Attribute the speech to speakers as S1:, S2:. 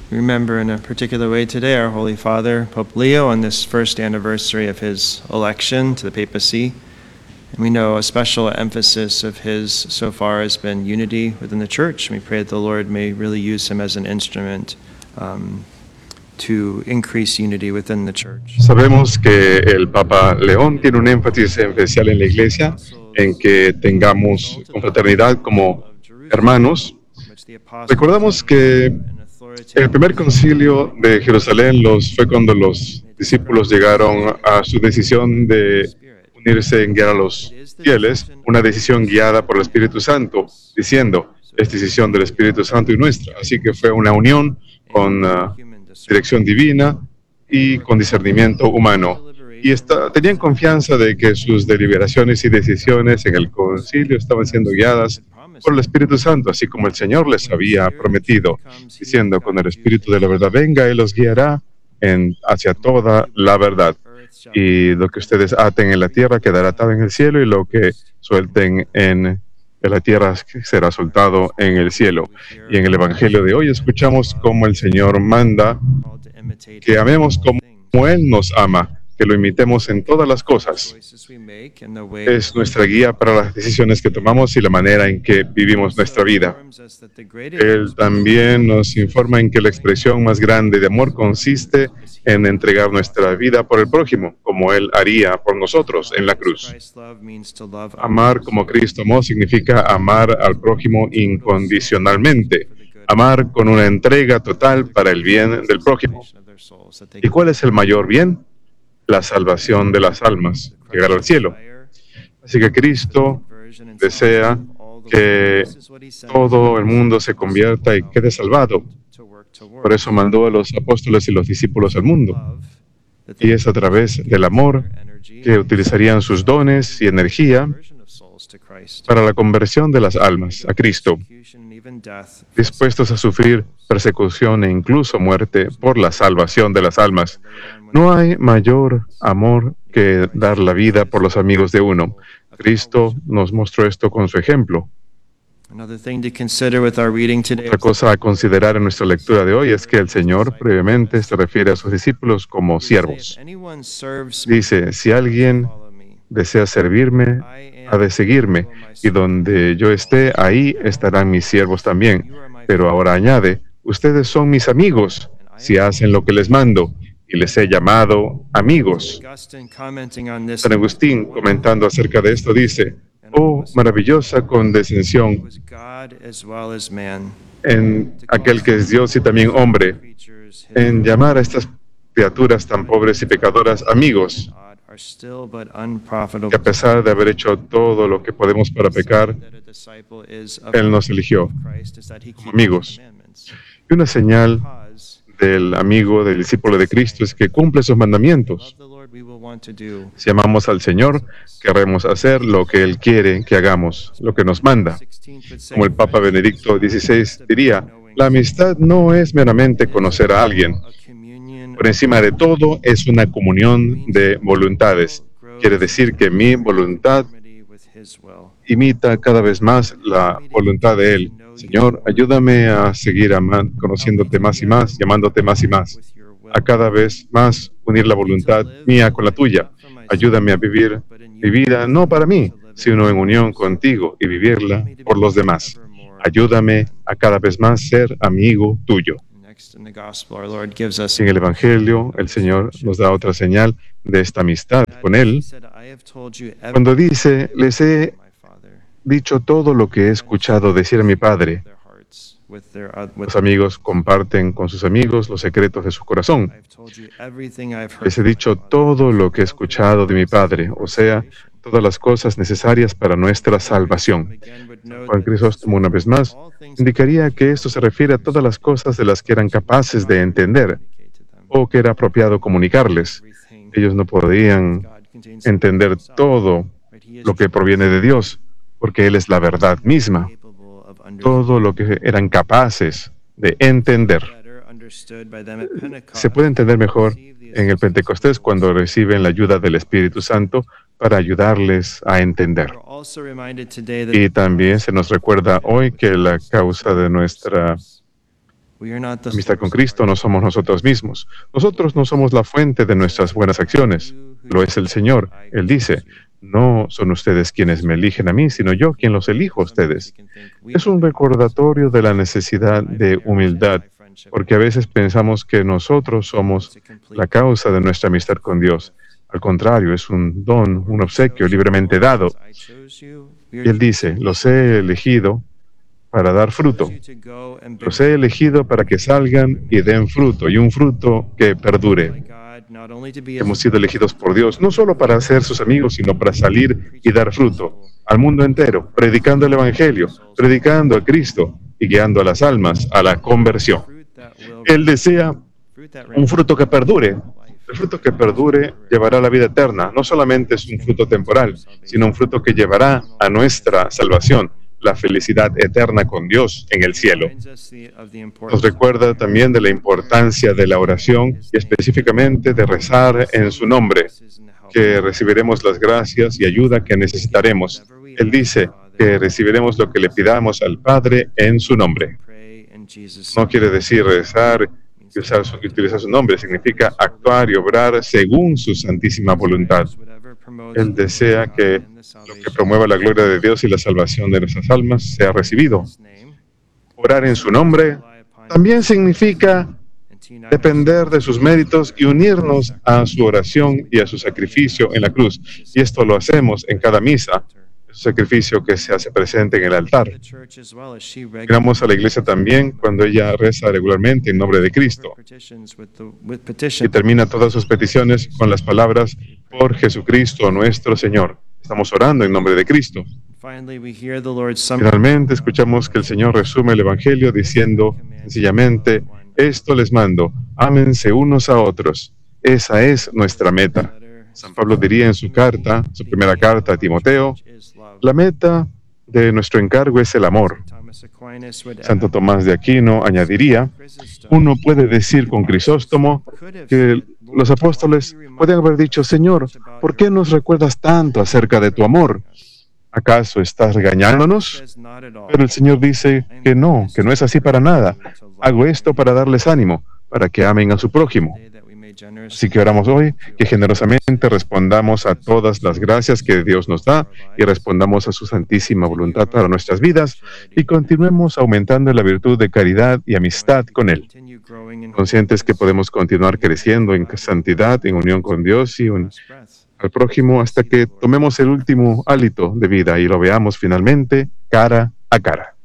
S1: remember in a particular way today our Holy Father, Pope Leo, on this first anniversary of his election to the papacy. And we know a special emphasis of his so far has been unity within the Church. We pray that the Lord may really use him as an instrument to increase unity within the Church.
S2: Sabemos que el Papa León tiene un énfasis especial en la Iglesia, en que tengamos confraternidad como hermanos. Recordamos que el primer concilio de Jerusalén fue cuando los discípulos llegaron a su decisión de unirse en guiar a los fieles, una decisión guiada por el Espíritu Santo, diciendo, es decisión del Espíritu Santo y nuestra. Así que fue una unión con dirección divina y con discernimiento humano. Y tenían confianza de que sus deliberaciones y decisiones en el concilio estaban siendo guiadas por el Espíritu Santo, así como el Señor les había prometido, diciendo, cuando el Espíritu de la verdad venga, Él los guiará hacia toda la verdad. Y lo que ustedes aten en la tierra quedará atado en el cielo, y lo que suelten en la tierra será soltado en el cielo. Y en el Evangelio de hoy escuchamos cómo el Señor manda que amemos como Él nos ama, que lo imitemos en todas las cosas. Es nuestra guía para las decisiones que tomamos y la manera en que vivimos nuestra vida. Él también nos informa en que la expresión más grande de amor consiste en entregar nuestra vida por el prójimo, como Él haría por nosotros en la cruz. Amar como Cristo amó significa amar al prójimo incondicionalmente, amar con una entrega total para el bien del prójimo. ¿Y cuál es el mayor bien? La salvación de las almas, llegar al cielo. Así que Cristo desea que todo el mundo se convierta y quede salvado. Por eso mandó a los apóstoles y los discípulos al mundo. Y es a través del amor que utilizarían sus dones y energía para la conversión de las almas a Cristo, dispuestos a sufrir persecución e incluso muerte por la salvación de las almas. No hay mayor amor que dar la vida por los amigos de uno. Cristo nos mostró esto con su ejemplo. Otra cosa a considerar en nuestra lectura de hoy es que el Señor previamente se refiere a sus discípulos como siervos. Dice, si alguien desea servirme, ha de seguirme, y donde yo esté, ahí estarán mis siervos también. Pero ahora añade, ustedes son mis amigos si hacen lo que les mando, y les he llamado amigos. San Agustín, comentando acerca de esto, dice, oh, maravillosa condescensión en aquel que es Dios y también hombre, en llamar a estas criaturas tan pobres y pecadoras amigos, que a pesar de haber hecho todo lo que podemos para pecar, Él nos eligió como amigos. Y una señal del amigo, del discípulo de Cristo, es que cumple sus mandamientos. Si amamos al Señor, querremos hacer lo que Él quiere que hagamos, lo que nos manda. Como el Papa Benedicto XVI diría, la amistad no es meramente conocer a alguien. Por encima de todo, es una comunión de voluntades. Quiere decir que mi voluntad imita cada vez más la voluntad de Él. Señor, ayúdame a seguir conociéndote más y más, llamándote más y más. A cada vez más unir la voluntad mía con la tuya. Ayúdame a vivir mi vida no para mí, sino en unión contigo y vivirla por los demás. Ayúdame a cada vez más ser amigo tuyo. En el Evangelio, el Señor nos da otra señal de esta amistad con Él, cuando dice, les he dicho todo lo que he escuchado decir a mi Padre. Los amigos comparten con sus amigos los secretos de su corazón. Les he dicho todo lo que he escuchado de mi Padre, o sea, todas las cosas necesarias para nuestra salvación. Juan Crisóstomo, una vez más, indicaría que esto se refiere a todas las cosas de las que eran capaces de entender o que era apropiado comunicarles. Ellos no podían entender todo lo que proviene de Dios, porque Él es la verdad misma. Todo lo que eran capaces de entender. Se puede entender mejor en el Pentecostés cuando reciben la ayuda del Espíritu Santo para ayudarles a entender. Y también se nos recuerda hoy que la causa de nuestra La amistad con Cristo no somos nosotros mismos. Nosotros no somos la fuente de nuestras buenas acciones. Lo es el Señor. Él dice, no son ustedes quienes me eligen a mí, sino yo quien los elijo a ustedes. Es un recordatorio de la necesidad de humildad, porque a veces pensamos que nosotros somos la causa de nuestra amistad con Dios. Al contrario, es un don, un obsequio libremente dado. Y Él dice, los he elegido para dar fruto. Los he elegido para que salgan y den fruto, y un fruto que perdure. Hemos sido elegidos por Dios, no solo para ser sus amigos, sino para salir y dar fruto al mundo entero, predicando el Evangelio, predicando a Cristo y guiando a las almas a la conversión. Él desea un fruto que perdure. El fruto que perdure llevará a la vida eterna. No solamente es un fruto temporal, sino un fruto que llevará a nuestra salvación, la felicidad eterna con Dios en el cielo. Nos recuerda también de la importancia de la oración y específicamente de rezar en su nombre, que recibiremos las gracias y ayuda que necesitaremos. Él dice que recibiremos lo que le pidamos al Padre en su nombre. No quiere decir rezar y utilizar su nombre, significa actuar y obrar según su santísima voluntad. Él desea que lo que promueva la gloria de Dios y la salvación de nuestras almas sea recibido. Orar en su nombre también significa depender de sus méritos y unirnos a su oración y a su sacrificio en la cruz. Y esto lo hacemos en cada misa, ese sacrificio que se hace presente en el altar. Miramos a la iglesia también cuando ella reza regularmente en nombre de Cristo y termina todas sus peticiones con las palabras por Jesucristo nuestro Señor. Estamos orando en nombre de Cristo. Finalmente escuchamos que el Señor resume el Evangelio diciendo sencillamente, esto les mando, ámense unos a otros. Esa es nuestra meta. San Pablo diría en su carta, su primera carta a Timoteo, la meta de nuestro encargo es el amor. Santo Tomás de Aquino añadiría, uno puede decir con Crisóstomo que los apóstoles pueden haber dicho, Señor, ¿por qué nos recuerdas tanto acerca de tu amor? ¿Acaso estás regañándonos? Pero el Señor dice que no es así para nada. Hago esto para darles ánimo, para que amen a su prójimo. Así que oramos hoy que generosamente respondamos a todas las gracias que Dios nos da y respondamos a su santísima voluntad para nuestras vidas y continuemos aumentando la virtud de caridad y amistad con Él. Conscientes que podemos continuar creciendo en santidad, en unión con Dios y al prójimo hasta que tomemos el último hálito de vida y lo veamos finalmente cara a cara.